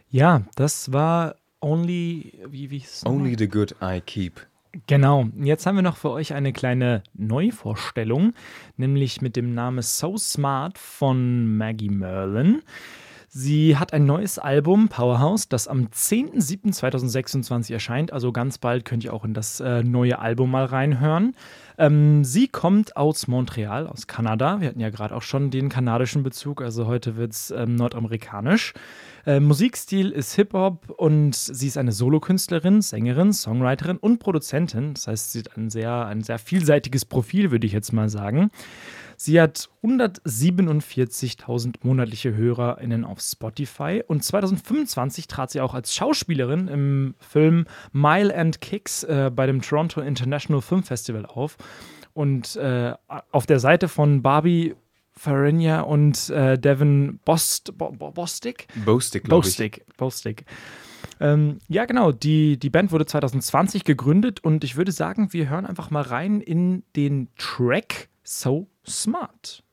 Ja, das war wie hieß es nochmal? Only the Good I Keep. Genau. Jetzt haben wir noch für euch eine kleine Neuvorstellung, nämlich mit dem Namen So Smart von Maggie Merlin. Sie hat ein neues Album, Powerhouse, das am 10.07.2026 erscheint. Also ganz bald könnt ihr auch in das neue Album mal reinhören. Sie kommt aus Montreal, aus Kanada. Wir hatten ja gerade auch schon den kanadischen Bezug, also heute wird es nordamerikanisch. Musikstil ist Hip-Hop und sie ist eine Solokünstlerin, Sängerin, Songwriterin und Produzentin. Das heißt, sie hat ein sehr vielseitiges Profil, würde ich jetzt mal sagen. Sie hat 147.000 monatliche HörerInnen auf Spotify und 2025 trat sie auch als Schauspielerin im Film Mile and Kicks bei dem Toronto International Film Festival auf. Und auf der Seite von Barbie Farinya und Devin Bostick? Bostick, glaube ich. Bostick. Ja, genau. Die Band wurde 2020 gegründet und ich würde sagen, wir hören einfach mal rein in den Track So Smart.